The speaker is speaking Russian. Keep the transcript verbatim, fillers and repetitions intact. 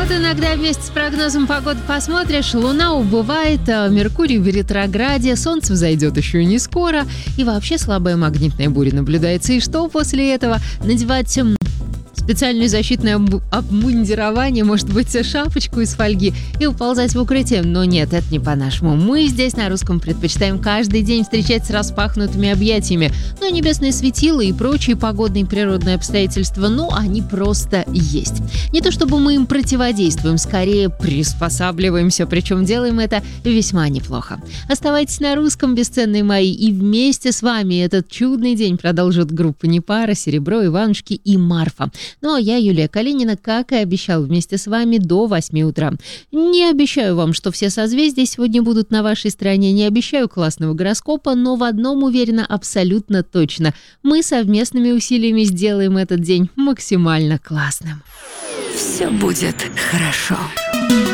Вот иногда вместе с прогнозом погоды посмотришь, Луна убывает, а Меркурий в ретрограде, Солнце взойдет еще не скоро, и вообще слабая магнитная буря наблюдается. И что после этого? Надевать м, специальное защитное обму- обмундирование, может быть, шапочку из фольги и уползать в укрытие. Но нет, это не по-нашему. Мы здесь на русском предпочитаем каждый день встречать с распахнутыми объятиями. Но небесные светила и прочие погодные и природные обстоятельства, ну, они просто есть. Не то чтобы мы им противодействуем, скорее приспосабливаемся, причем делаем это весьма неплохо. Оставайтесь на русском, бесценные мои, и вместе с вами этот чудный день продолжит группа Непара, Серебро, Иванушки и Марфа. Ну а я, Юлия Калинина, как и обещал, вместе с вами до восьми утра. Не обещаю вам, что все созвездия сегодня будут на вашей стороне, не обещаю классного гороскопа, но в одном уверена абсолютно точно. Мы совместными усилиями сделаем этот день максимально классным. Все будет хорошо.